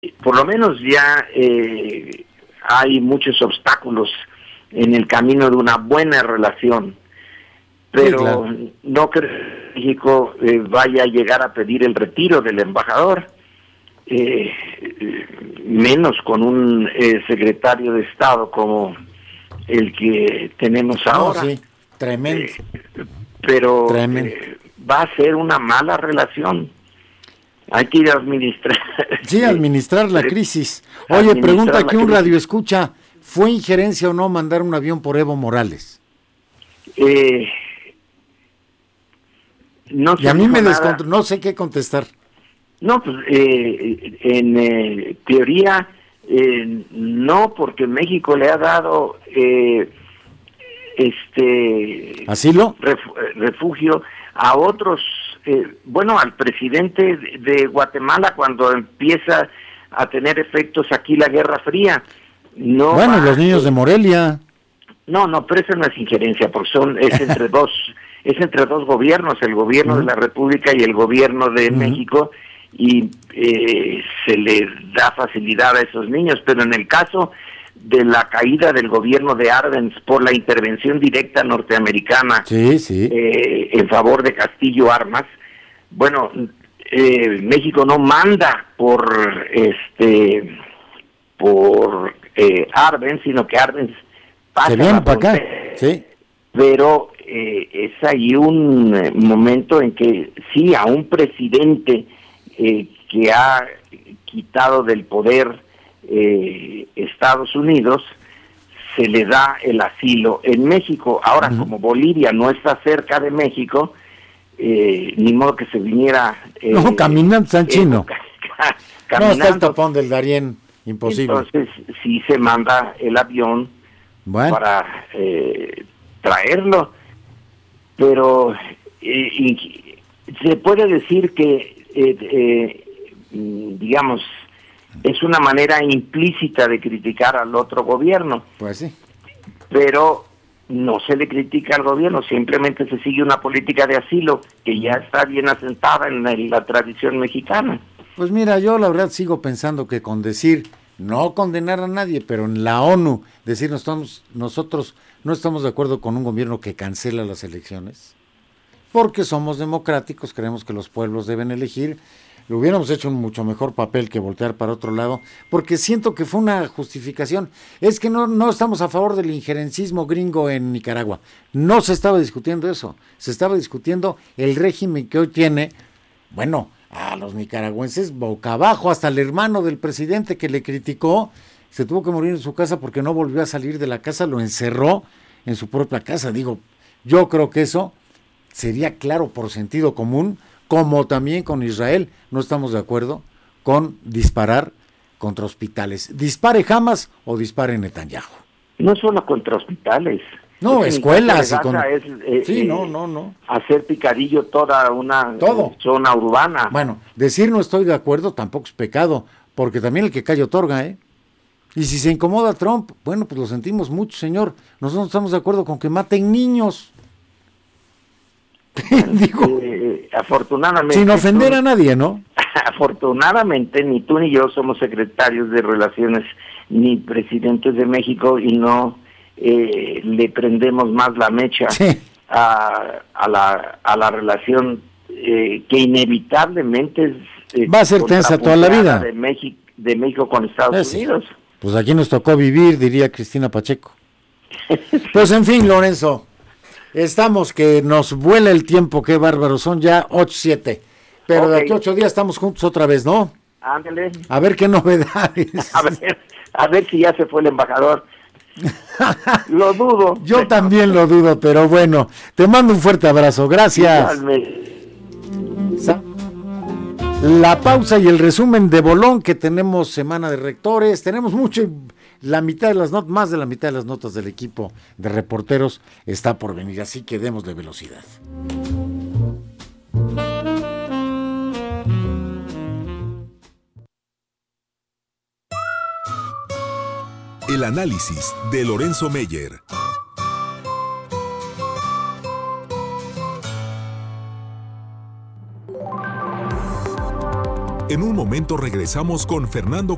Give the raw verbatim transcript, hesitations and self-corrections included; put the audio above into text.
por lo menos ya eh, hay muchos obstáculos en el camino de una buena relación, pero sí, claro, no creo que México eh, vaya a llegar a pedir el retiro del embajador, eh, menos con un eh, secretario de Estado como el que tenemos ahora. No, sí, tremendo. Eh, pero tremendo. Eh, va a ser una mala relación. Hay que ir a administrar. Sí, administrar la crisis. Oye, pregunta aquí un radio escucha, ¿fue injerencia o no mandar un avión por Evo Morales? Eh, no y a mí me descontroló, no sé qué contestar. No, pues eh, en eh, teoría eh, no, porque México le ha dado eh, este asilo, ref, refugio a otros. Eh, bueno, al presidente de, de Guatemala cuando empieza a tener efectos aquí la Guerra Fría. No bueno, va, los niños eh, de Morelia. No, no, pero eso no es injerencia, porque son es entre dos es entre dos gobiernos, el gobierno uh-huh. de la República y el gobierno de uh-huh. México, y eh, se les da facilidad a esos niños, pero en el caso de la caída del gobierno de Arbenz por la intervención directa norteamericana sí, sí. Eh, en favor de Castillo Armas, bueno, eh, México no manda por este por eh, Arbenz, sino que Arbenz pasa se viene para acá, sí. Pero eh, es ahí un eh, momento en que sí, a un presidente eh, que ha quitado del poder Eh, Estados Unidos, se le da el asilo en México. Ahora, uh-huh. como Bolivia no está cerca de México, eh, ni modo que se viniera... Eh, no, caminando, San Chino. Eh, ca- caminando. No, está el tapón del Darién, imposible. Entonces, sí se manda el avión bueno. para eh, traerlo, pero eh, y, se puede decir que, eh, eh, digamos, es una manera implícita de criticar al otro gobierno. Pues sí. Pero no se le critica al gobierno, simplemente se sigue una política de asilo que ya está bien asentada en la, en la tradición mexicana. Pues mira, yo la verdad sigo pensando que con decir, no condenar a nadie, pero en la ONU, decir no estamos, nosotros no estamos de acuerdo con un gobierno que cancela las elecciones, porque somos democráticos, creemos que los pueblos deben elegir. Lo hubiéramos hecho un mucho mejor papel que voltear para otro lado, porque siento que fue una justificación. Es que no, no estamos a favor del injerencismo gringo en Nicaragua. No se estaba discutiendo eso. Se estaba discutiendo el régimen que hoy tiene, bueno, a los nicaragüenses boca abajo, hasta el hermano del presidente que le criticó, se tuvo que morir en su casa porque no volvió a salir de la casa, lo encerró en su propia casa. Digo, yo creo que eso sería claro por sentido común, como también con Israel, no estamos de acuerdo con disparar contra hospitales. ¿Dispare Hamas o dispare Netanyahu? No solo contra hospitales. No, es escuelas. Y con... es, eh, sí, eh, no, no, no. Hacer picadillo toda una Todo. zona urbana. Bueno, decir no estoy de acuerdo tampoco es pecado, porque también el que calla otorga, ¿eh? Y si se incomoda Trump, bueno, pues lo sentimos mucho, señor. Nosotros estamos de acuerdo con que maten niños. Digo, eh, afortunadamente sin ofender tú, a nadie, ¿no? Afortunadamente ni tú ni yo somos secretarios de Relaciones ni presidentes de México y no eh, le prendemos más la mecha sí. a, a la a la relación eh, que inevitablemente es, eh, va a ser tensa toda la vida de México de México con Estados es, Unidos. Pues aquí nos tocó vivir, diría Cristina Pacheco. Pues en fin, Lorenzo. Estamos que nos vuela el tiempo, qué bárbaro, son ya ocho siete, pero okay. De aquí a ocho días estamos juntos otra vez, ¿no? Ándale. A ver qué novedades. A ver, a ver si ya se fue el embajador. Lo dudo. Yo pero... también lo dudo, pero bueno, te mando un fuerte abrazo, gracias. Igualmente. La pausa y el resumen de Bolón, que tenemos semana de rectores, tenemos mucho, la mitad de las notas, más de la mitad de las notas del equipo de reporteros está por venir, así que démosle velocidad. El análisis de Lorenzo Meyer. En un momento regresamos con Fernando